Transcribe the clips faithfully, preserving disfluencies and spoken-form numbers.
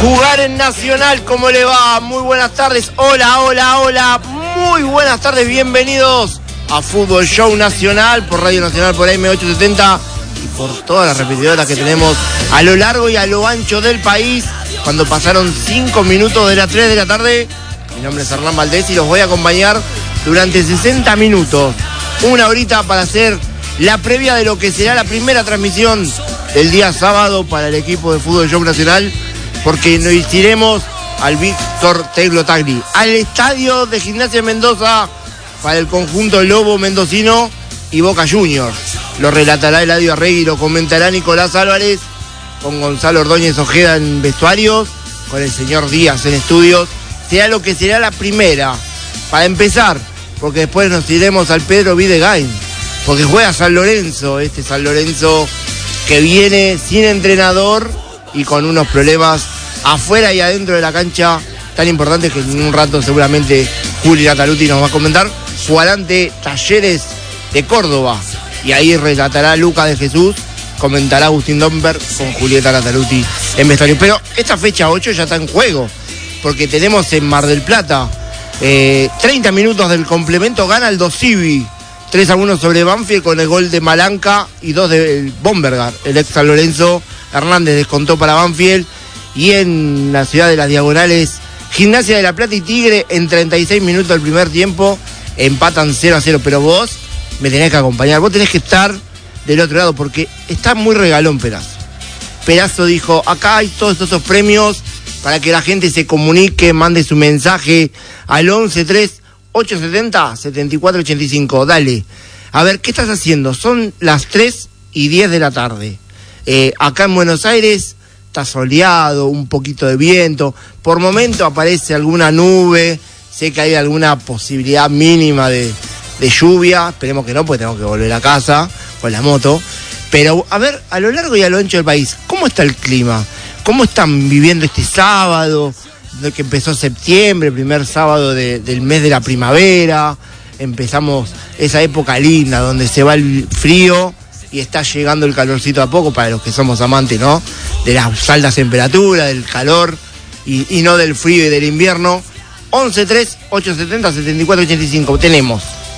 Jugar en Nacional, ¿cómo le va? Muy buenas tardes, hola, hola, hola, muy buenas tardes, bienvenidos a Fútbol Show Nacional por Radio Nacional, por A M ochocientos setenta y por todas las repetidoras que tenemos a lo largo y a lo ancho del país. Cuando pasaron cinco minutos de las tres de la tarde, mi nombre es Hernán Valdés y los voy a acompañar durante sesenta minutos, una horita para hacer la previa de lo que será la primera transmisión del día sábado para el equipo de Fútbol Show Nacional, porque nos iremos al Víctor Teglo Tagli, al estadio de Gimnasia de Mendoza para el conjunto Lobo Mendocino y Boca Juniors. Lo relatará Eladio Arregui, lo comentará Nicolás Álvarez, con Gonzalo Ordóñez Ojeda en vestuarios, con el señor Díaz en estudios. Será lo que será la primera, para empezar, porque después nos iremos al Pedro Videgain, porque juega San Lorenzo, este San Lorenzo que viene sin entrenador y con unos problemas afuera y adentro de la cancha tan importantes que en un rato seguramente Juli Nataluti nos va a comentar. Jugará ante Talleres de Córdoba y ahí relatará Lucas de Jesús, comentará Agustín Domber con Julieta Nataluti en vestuario. Pero esta fecha ocho ya está en juego, porque tenemos en Mar del Plata eh, treinta minutos del complemento, gana el Dosivi tres a uno sobre Banfield con el gol de Malanca y dos de Bombergar, el ex San Lorenzo. Hernández descontó para Banfield. Y en la ciudad de las Diagonales, Gimnasia de La Plata y Tigre en treinta y seis minutos del primer tiempo empatan cero a cero. Pero vos me tenés que acompañar, vos tenés que estar del otro lado, porque está muy regalón Perazo. Perazo dijo, acá hay todos estos premios para que la gente se comunique, mande su mensaje al once tres ochocientos setenta setenta y cuatro ochenta y cinco. Dale, a ver, ¿qué estás haciendo? Son las tres y diez de la tarde. Eh, acá en Buenos Aires está soleado, un poquito de viento, por momento aparece alguna nube, sé que hay alguna posibilidad mínima de, de lluvia, esperemos que no, porque tengo que volver a casa con la moto. Pero a ver, a lo largo y a lo ancho del país, ¿cómo está el clima? ¿Cómo están viviendo este sábado, de que empezó septiembre, el primer sábado de, del mes de la primavera? Empezamos esa época linda donde se va el frío y está llegando el calorcito a poco para los que somos amantes, ¿no? De las altas temperaturas, del calor y, y no del frío y del invierno. once tres ochocientos setenta setenta y cuatro ochenta y cinco. Tenemos,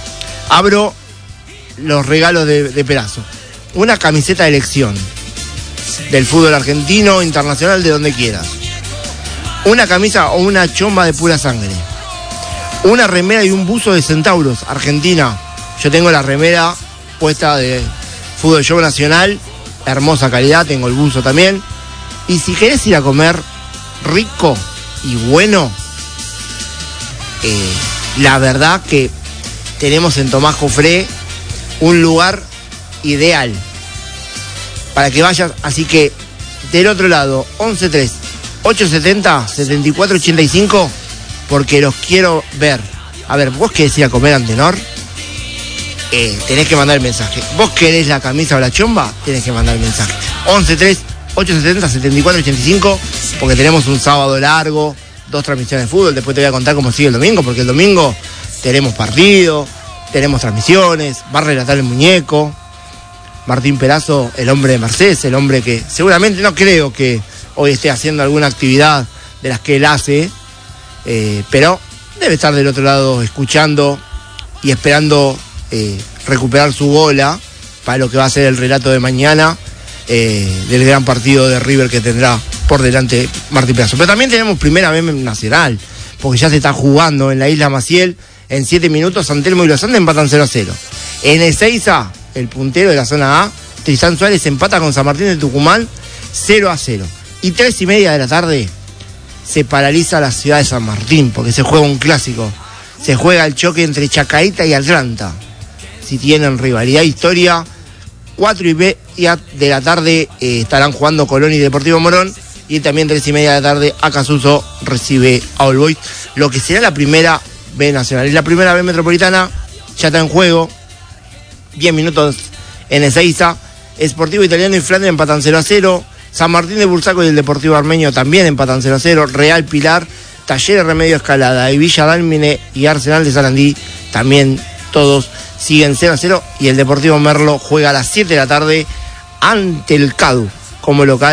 abro los regalos de, de Perazo. Una camiseta de elección del fútbol argentino, internacional, de donde quieras. Una camisa o una chomba de pura sangre. Una remera y un buzo de Centauros, Argentina. Yo tengo la remera puesta de Fútbol Show Nacional, hermosa calidad, tengo el buzo también. Y si querés ir a comer rico y bueno, eh, la verdad que tenemos en Tomás Jofré un lugar ideal para que vayas. Así que del otro lado, once tres ochocientos setenta setenta y cuatro ochenta y cinco, porque los quiero ver. A ver, ¿vos querés ir a comer Antenor? Eh, tenés que mandar el mensaje. ¿Vos querés la camisa o la chomba? Tenés que mandar el mensaje. once tres ochocientos setenta setenta y cuatro ochenta y cinco, porque tenemos un sábado largo, dos transmisiones de fútbol. Después te voy a contar cómo sigue el domingo, porque el domingo tenemos partido, tenemos transmisiones, va a relatar el muñeco. Martín Perazo, el hombre de Mercedes, el hombre que seguramente, no creo que hoy esté haciendo alguna actividad de las que él hace, eh, pero debe estar del otro lado escuchando y esperando Eh, recuperar su bola para lo que va a ser el relato de mañana, eh, del gran partido de River que tendrá por delante Martín Perazo. Pero también tenemos primera B nacional, porque ya se está jugando en la Isla Maciel. En siete minutos San Telmo y Los Andes empatan cero a cero. En Ezeiza, el puntero de la zona A, Tristan Suárez empata con San Martín de Tucumán cero a cero. Y tres y media de la tarde se paraliza la ciudad de San Martín, porque se juega un clásico. Se juega el choque entre Chacarita y Atlanta. Si tienen rivalidad, historia, cuatro y media de la tarde eh, estarán jugando Colón y Deportivo Morón, y también tres y media de la tarde Acasuso recibe a All Boys, lo que será la primera B nacional. Y la primera B metropolitana ya está en juego, diez minutos en Ezeiza, Sportivo Italiano y Flandria empatan cero a cero, San Martín de Bursaco y el Deportivo Armenio también empatan cero a cero, Real Pilar, Talleres Remedio Escalada y Villa Dálmine y Arsenal de Sarandí también todos siguen cero a cero, y el Deportivo Merlo juega a las siete de la tarde ante el Cadu como local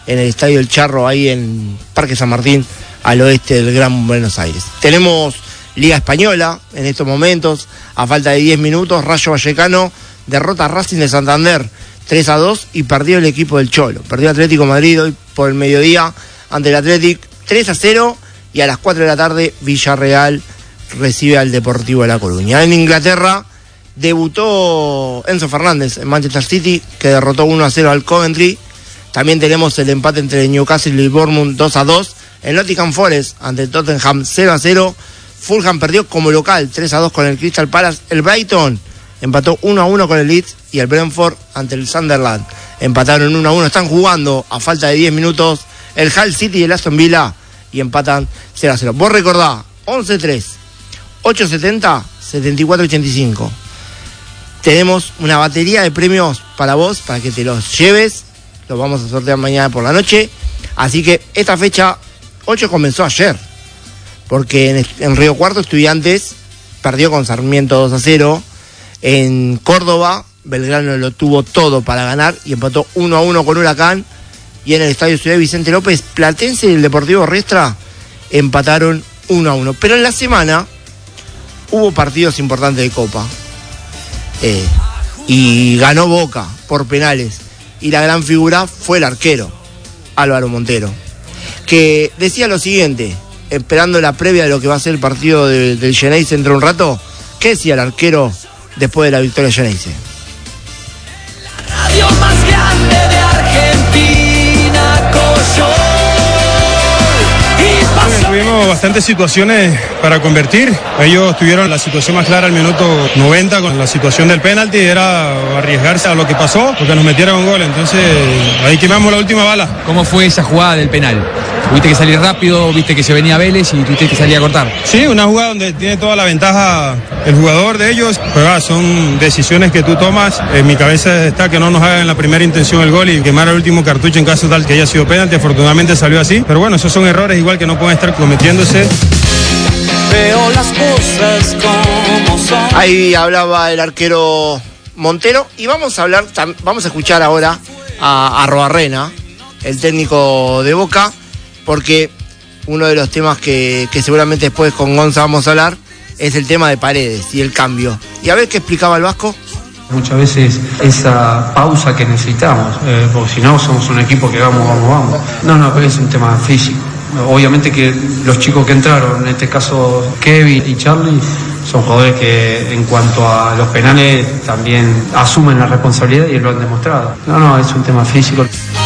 en el Estadio El Charro, ahí en Parque San Martín, al oeste del Gran Buenos Aires. Tenemos Liga Española en estos momentos, a falta de diez minutos, Rayo Vallecano derrota a Racing de Santander tres a dos y perdió el equipo del Cholo. Perdió Atlético Madrid hoy por el mediodía ante el Athletic tres a cero, y a las cuatro de la tarde Villarreal recibe al Deportivo de La Coruña. En Inglaterra debutó Enzo Fernández en Manchester City, que derrotó uno a cero al Coventry. También tenemos el empate entre Newcastle y Bournemouth dos a dos. El Nottingham Forest ante Tottenham cero a cero. Fulham perdió como local tres a dos con el Crystal Palace. El Brighton empató uno a uno con el Leeds, y el Brentford ante el Sunderland empataron uno a uno. Están jugando a falta de diez minutos el Hull City y el Aston Villa, y empatan cero a cero. Vos recordá, once tres, ochocientos setenta, setenta y cuatro ochenta y cinco. Tenemos una batería de premios para vos, para que te los lleves. Los vamos a sortear mañana por la noche. Así que esta fecha ocho comenzó ayer, porque en, en Río Cuarto Estudiantes perdió con Sarmiento dos a cero. En Córdoba, Belgrano lo tuvo todo para ganar y empató uno a uno con Huracán. Y en el Estadio Ciudad Vicente López, Platense y el Deportivo Riestra empataron uno a uno. Pero en la semana hubo partidos importantes de Copa. Eh, y ganó Boca por penales. Y la gran figura fue el arquero, Álvaro Montero, que decía lo siguiente, esperando la previa de lo que va a ser el partido de, del Xeneize dentro de un rato. ¿Qué decía el arquero después de la victoria de Xeneize? La radio más grande de Argentina, Coyol. Tuvimos bastantes situaciones para convertir. Ellos tuvieron la situación más clara al minuto noventa con la situación del penalti, era arriesgarse a lo que pasó, porque nos metieron un gol. Entonces ahí quemamos la última bala. ¿Cómo fue esa jugada del penal? ¿Tuviste que salir rápido? ¿Viste que se venía Vélez y tuviste que salir a cortar? Sí, una jugada donde tiene toda la ventaja el jugador de ellos. Pero ah, son decisiones que tú tomas. En mi cabeza está que no nos hagan la primera intención el gol y quemar el último cartucho en caso tal que haya sido penalti. Afortunadamente salió así. Pero bueno, esos son errores igual que no pueden estar cometiéndose. Veo las cosas como son. Ahí hablaba el arquero Montero, y vamos a hablar, vamos a escuchar ahora a, a Roarrena, el técnico de Boca, porque uno de los temas que, que seguramente después con Gonza vamos a hablar es el tema de Paredes y el cambio. Y a ver qué explicaba el Vasco. Muchas veces esa pausa que necesitamos, eh, porque si no somos un equipo que vamos, vamos, vamos. No, no, pero es un tema físico. Obviamente que los chicos que entraron, en este caso Kevin y Charlie, son jugadores que en cuanto a los penales también asumen la responsabilidad y lo han demostrado. No, no, es un tema físico.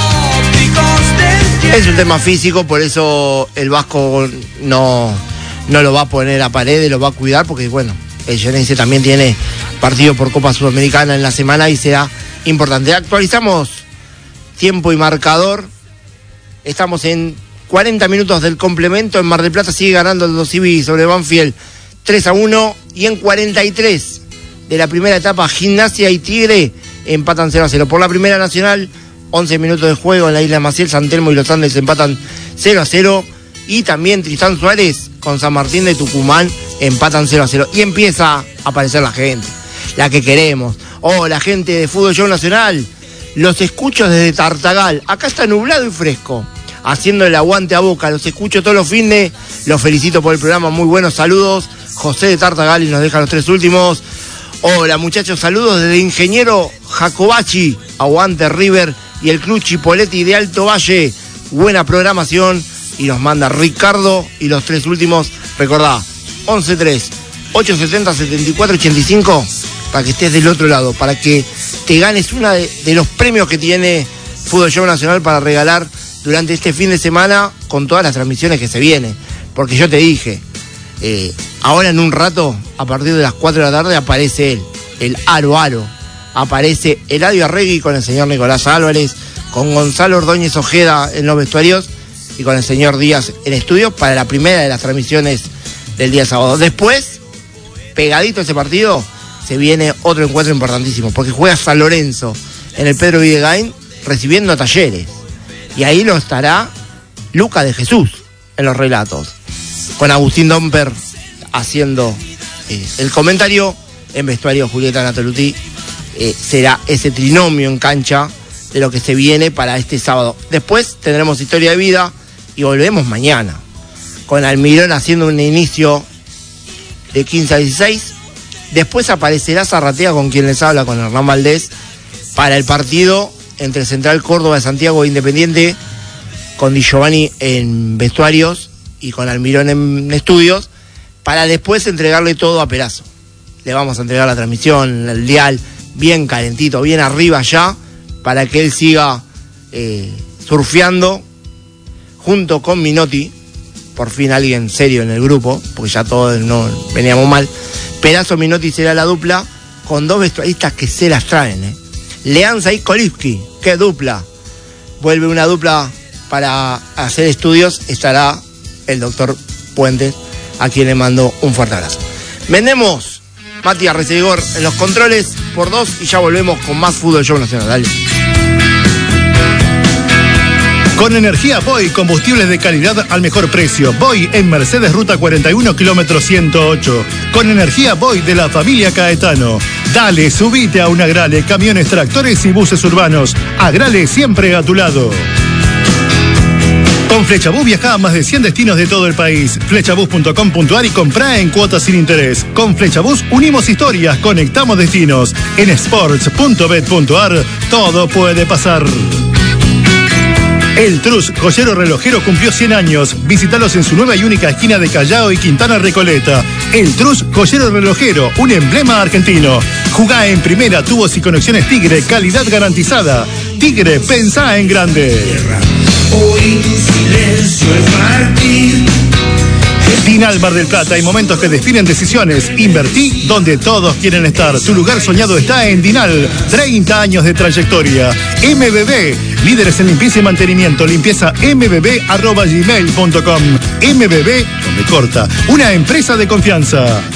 Es un tema físico, por eso el Vasco no, no lo va a poner a Paredes, lo va a cuidar, porque bueno, el Xeneize también tiene partido por Copa Sudamericana en la semana y será importante. Actualizamos tiempo y marcador. Estamos en cuarenta minutos del complemento. En Mar del Plata sigue ganando el Dosivi sobre Banfield tres a uno. Y en cuarenta y tres de la primera etapa, Gimnasia y Tigre empatan cero a cero. Por la Primera Nacional, once minutos de juego en la Isla Maciel, San Telmo y Los Andes empatan cero a cero. Y también Tristán Suárez con San Martín de Tucumán empatan cero a cero. Y empieza a aparecer la gente, la que queremos. Oh, la gente de Fútbol Show Nacional. Los escucho desde Tartagal. Acá está nublado y fresco, haciendo el aguante a Boca. Los escucho todos los fines. Los felicito por el programa. Muy buenos saludos. José de Tartagal y nos deja los tres últimos. Hola muchachos, saludos desde Ingeniero Jacobachi. Aguante River y el Club Chipoletti de Alto Valle. Buena programación. Y nos manda Ricardo y los tres últimos. Recordá, once tres, ochocientos setenta, setenta y cuatro ochenta y cinco, para que estés del otro lado, para que te ganes uno de, de los premios que tiene Fútbol Show Nacional para regalar durante este fin de semana con todas las transmisiones que se vienen. Porque yo te dije, eh, ahora en un rato, a partir de las cuatro de la tarde, aparece él, el Aro Aro. Aparece Eladio Arregui con el señor Nicolás Álvarez, con Gonzalo Ordóñez Ojeda en los vestuarios y con el señor Díaz en estudio para la primera de las transmisiones del día sábado. Después, pegadito a ese partido, se viene otro encuentro importantísimo, porque juega San Lorenzo en el Pedro Videgain recibiendo a Talleres. Y ahí lo estará Luca de Jesús en los relatos, con Agustín Domper haciendo eh, el comentario. En vestuario Julieta Natoluti. Eh, será ese trinomio en cancha de lo que se viene para este sábado. Después tendremos historia de vida y volvemos mañana, con Almirón haciendo un inicio de quince a dieciséis. Después aparecerá Zarratea, con quien les habla, con Hernán Valdés, para el partido entre Central Córdoba de Santiago e Independiente, con Di Giovanni en vestuarios y con Almirón en estudios, para después entregarle todo a Perazo. Le vamos a entregar la transmisión, el dial, bien calentito, bien arriba ya, para que él siga eh, surfeando junto con Minotti. Por fin alguien serio en el grupo, porque ya todos no veníamos mal. Perazo Minotti será la dupla, con dos vestuaristas que se las traen, ¿eh? Leanza y Kolivsky, qué dupla. Vuelve una dupla para hacer estudios, estará el doctor Puentes, a quien le mando un fuerte abrazo. Vendemos, Matías Recegor en los controles por dos y ya volvemos con más Fútbol Show Nacional. Dale. Con energía Boy, combustibles de calidad al mejor precio. Boy en Mercedes Ruta cuarenta y uno, kilómetro ciento ocho. Con energía Boy de la familia Caetano. Dale, subite a un Agrale, camiones, tractores y buses urbanos. Agrale siempre a tu lado. Con Flechabús viaja a más de cien destinos de todo el país. Flechabús punto com punto ar y comprá en cuotas sin interés. Con Flechabús unimos historias, conectamos destinos. En sports punto bet punto ar todo puede pasar. El Trus, joyero relojero, cumplió cien años. Visítalos en su nueva y única esquina de Callao y Quintana Recoleta. El Trus, joyero relojero, un emblema argentino. Jugá en primera, tubos y conexiones Tigre, calidad garantizada. Tigre, pensá en grande. Hoy tu silencio es partir. Dinal Mar del Plata, hay momentos que definen decisiones. Invertí donde todos quieren estar. Tu lugar soñado está en Dinal. treinta años de trayectoria. M B B, líderes en limpieza y mantenimiento. Limpieza m b b arroba gmail punto com. M B B, donde corta. Una empresa de confianza.